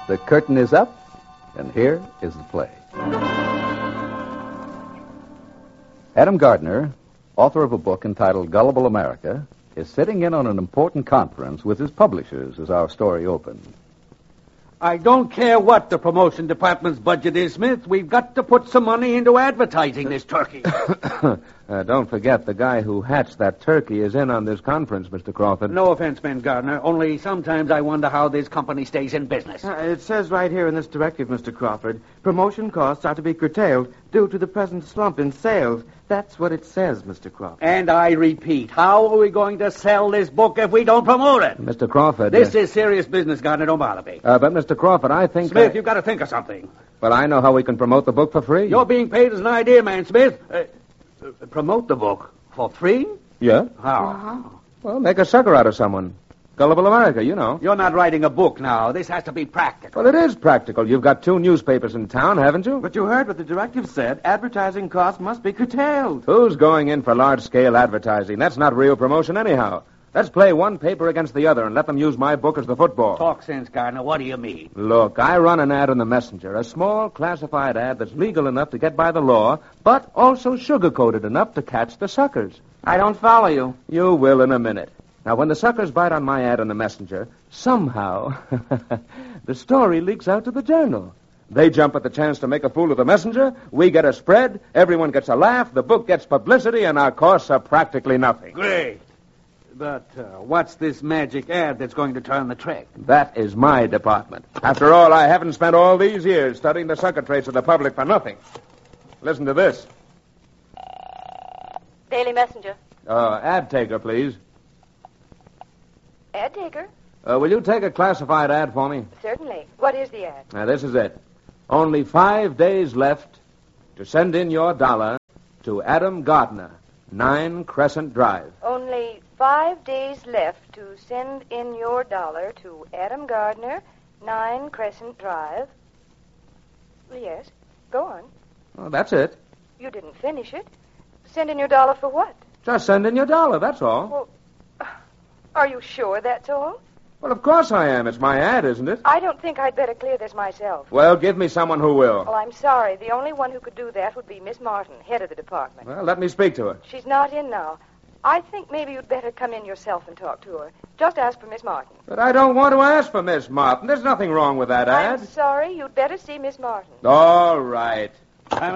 The curtain is up, and here is the play. Adam Gardner, author of a book entitled Gullible America, is sitting in on an important conference with his publishers as our story opens. I don't care what the promotion department's budget is, Smith. We've got to put some money into advertising this turkey. Don't forget, the guy who hatched that turkey is in on this conference, Mr. Crawford. No offense, Ben Gardner, only sometimes I wonder how this company stays in business. It says right here in this directive, Mr. Crawford, promotion costs are to be curtailed due to the present slump in sales. That's what it says, Mr. Crawford. And I repeat, how are we going to sell this book if we don't promote it? Mr. Crawford... This is serious business, Gardner. Don't bother me. But, Mr. Crawford, I think... Smith, you've got to think of something. Well, I know how we can promote the book for free. You're being paid as an idea man, Smith. Promote the book for free? Yeah? How? Well, make a sucker out of someone. Gullible America, you know. You're not writing a book now. This has to be practical. Well, it is practical. You've got 2 newspapers in town, haven't you? But you heard what the directive said. Advertising costs must be curtailed. Who's going in for large-scale advertising? That's not real promotion anyhow. Let's play one paper against the other and let them use my book as the football. Talk sense, Gardner. What do you mean? Look, I run an ad in the Messenger, a small classified ad that's legal enough to get by the law, but also sugar-coated enough to catch the suckers. I don't follow you. You will in a minute. Now, when the suckers bite on my ad in the Messenger, somehow the story leaks out to the Journal. They jump at the chance to make a fool of the Messenger, we get a spread, everyone gets a laugh, the book gets publicity, and our costs are practically nothing. Great. But what's this magic ad that's going to turn the trick? That is my department. After all, I haven't spent all these years studying the sucker traits of the public for nothing. Listen to this. Daily Messenger. Ad taker, please. Ad taker? Will you take a classified ad for me? Certainly. What is the ad? Now, this is it. Only 5 days left to send in your dollar to Adam Gardner, 9 Crescent Drive. Only 5 days left to send in your dollar to Adam Gardner, 9 Crescent Drive. Yes, go on. Oh, that's it. You didn't finish it. Send in your dollar for what? Just send in your dollar, that's all. Well, are you sure that's all? Well, of course I am. It's my ad, isn't it? I don't think I'd better clear this myself. Well, give me someone who will. Well, I'm sorry. The only one who could do that would be Miss Martin, head of the department. Well, let me speak to her. She's not in now. I think maybe you'd better come in yourself and talk to her. Just ask for Miss Martin. But I don't want to ask for Miss Martin. There's nothing wrong with that ad. I'm sorry. You'd better see Miss Martin. All right.